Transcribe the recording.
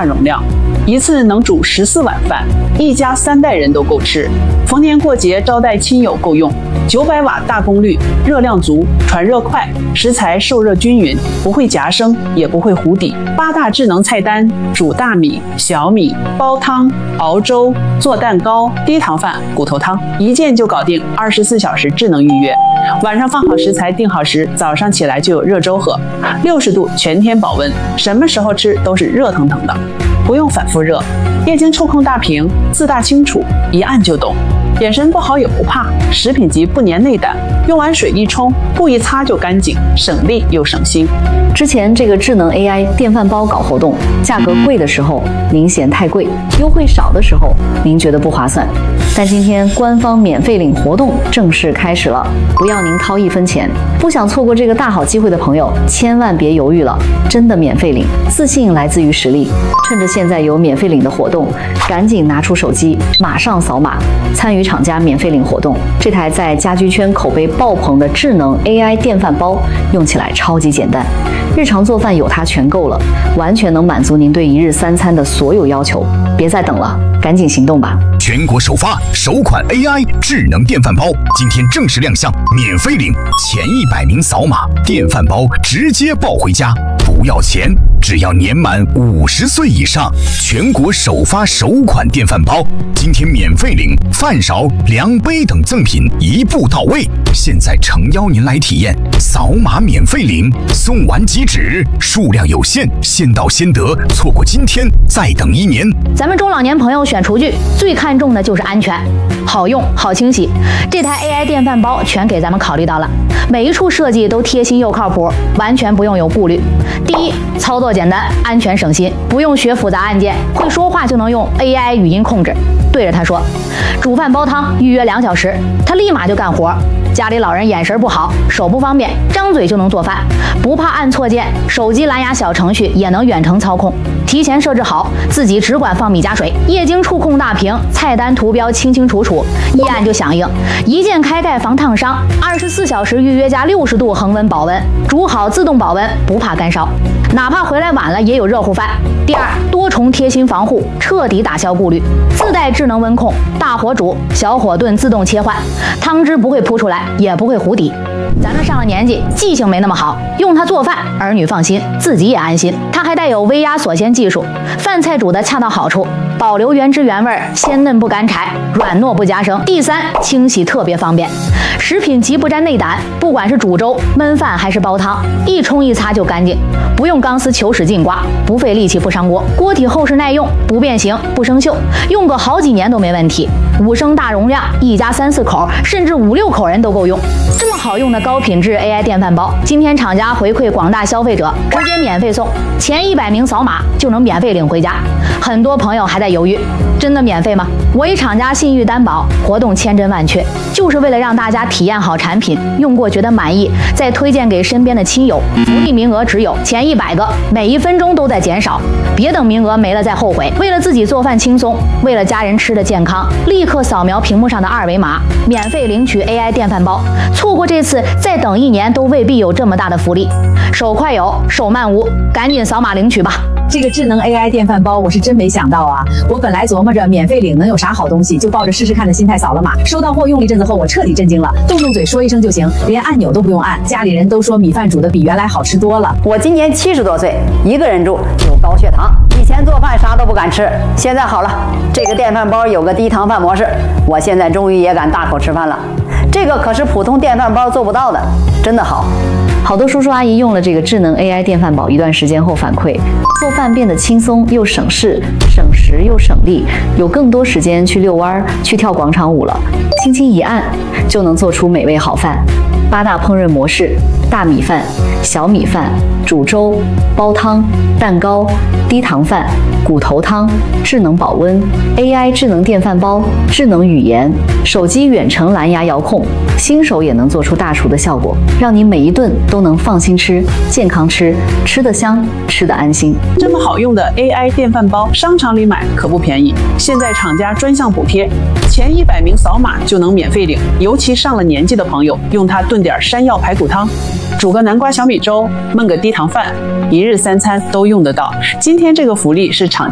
大容量，一次能煮14碗饭，一家3代人都够吃。逢年过节招待亲友够用。900瓦大功率，热量足，传热快，食材受热均匀，不会夹生，也不会糊底。8大智能菜单：煮大米、小米、煲汤、熬粥、做蛋糕、低糖饭、骨头汤，一键就搞定，24小时智能预约。晚上放好食材，定好时，早上起来就有热粥喝，60度全天保温，什么时候吃都是热腾腾的，不用反复热。液晶触控大屏，自大清楚，一按就懂。眼神不好也不怕，食品级不粘内胆，用完水一冲，布一擦就干净，省力又省心。 之前这个智能 AI 电饭煲搞活动，价格贵的时候您嫌太贵，优惠少的时候您觉得不划算。但今天官方免费领活动正式开始了，不要您掏1分钱。不想错过这个大好机会的朋友，千万别犹豫了，真的免费领，自信来自于实力。趁着现在有免费领的活动，赶紧拿出手机，马上扫码参与厂家免费领活动。这台在家居圈口碑爆棚的智能 AI 电饭煲用起来超级简单，日常做饭有它全够了，完全能满足您对1日3餐的所有要求。别再等了，赶紧行动吧！ 全国首发首款 AI 智能电饭煲，今天正式亮相，免费领，前100名扫码，电饭煲直接抱回家，不要钱，只要年满50岁以上。全国首发首款电饭煲，今天免费领，饭勺、量杯等赠品一步到位。现在诚邀您来体验，扫码免费领，送完即止，数量有限，先到先得，错过今天再等1年。 咱们中老年朋友选厨具最看重的就是安全，好用好清洗。这台 AI 电饭煲全给咱们考虑到了，每一处设计都贴心又靠谱，完全不用有顾虑。第一，操作简单，安全省心，不用学复杂按键，会说话就能用 AI 语音控制，对着它说煮饭煲汤，预约2小时，它立马就干活。家里老人眼神不好，手不方便，张嘴就能做饭，不怕按错键，手机蓝牙小程序也能远程操控，提前设置好，自己只管放米加水。液晶触控大屏，菜单图标清清楚楚，一按就响应，一键开盖防烫伤，24小时预约加60度恒温保温，煮好自动保温，不怕干烧，哪怕回来晚了也有热乎饭。第二，多重贴心防护，彻底打消顾虑，自带智能温控，大火煮、小火炖自动切换，汤汁不会扑出来，也不会糊底。咱们上了年纪，记性没那么好，用它做饭，儿女放心，自己也安心。它还带有微压锁鲜技术，饭菜煮的恰到好处，保留原汁原味，鲜嫩不干柴，软糯不夹生。第三，清洗特别方便，食品级不沾内胆，不管是煮粥、焖饭还是煲汤，一冲一擦就干净，不用钢丝球使劲刮，不费力气不伤锅，锅体厚实耐用，不变形不生锈，用个好几年都没问题。5升大容量，一家3、4口，甚至5、6口人都够用。这么好用的高品质 AI 电饭煲，今天厂家回馈广大消费者，直接免费送，前100名扫码就能免费领回家。很多朋友还在犹豫，真的免费吗？我以厂家信誉担保，活动千真万确，就是为了让大家体验好产品，用过觉得满意，再推荐给身边的亲友。福利名额只有前100个，每1分钟都在减少，别等名额没了再后悔。为了自己做饭轻松，为了家人吃的健康，立刻扫描屏幕上的2维码，免费领取 AI 电饭煲。错过这次，再等1年都未必有这么大的福利。手快有，手慢无，赶紧扫码领取吧。 这个智能 AI 电饭煲我是真没想到啊！我本来琢磨着免费领能有啥好东西，就抱着试试看的心态扫了码。收到货用了一阵子后，我彻底震惊了，动嘴说一声就行，连按钮都不用按。家里人都说米饭煮的比原来好吃多了。 我今年70多岁，一个人住，有高血糖，以前做饭啥都不敢吃，现在好了，这个电饭煲有个低糖饭模式，我现在终于也敢大口吃饭了。这个可是普通电饭煲做不到的，真的好。 好多叔叔阿姨用了这个智能 AI 电饭煲一段时间后反馈，做饭变得轻松又省事，省时又省力，有更多时间去遛弯、去跳广场舞了。轻轻一按就能做出美味好饭。8大烹饪模式：大米饭、小米饭、煮粥、煲汤、蛋糕、低糖饭、骨头汤、智能保温、AI 智能电饭煲、智能语言、手机远程蓝牙遥控，新手也能做出大厨的效果，让你每一顿都能放心吃、健康吃，吃得香，吃得安心。 这么好用的 AI 电饭煲，商场里买可不便宜。现在厂家专项补贴，前100名扫码就能免费领。尤其上了年纪的朋友，用它炖点山药排骨汤，煮个南瓜小米粥，焖个低糖饭，1日3餐都用得到。今天这个福利是